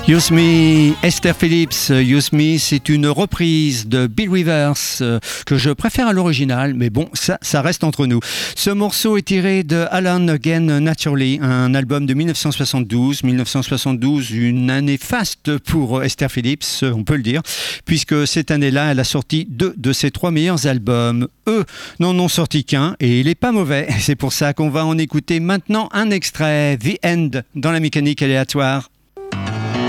Use Me, Esther Phillips, Use Me, c'est une reprise de Bill Withers que je préfère à l'original, mais bon, ça reste entre nous. Ce morceau est tiré de Alone Again Naturally, un album de 1972. 1972, une année faste pour Esther Phillips, on peut le dire, puisque cette année-là, elle a sorti 2 de ses 3 meilleurs albums. Eux n'en ont sorti qu'un, et il n'est pas mauvais. C'est pour ça qu'on va en écouter maintenant un extrait, The End, dans la mécanique aléatoire.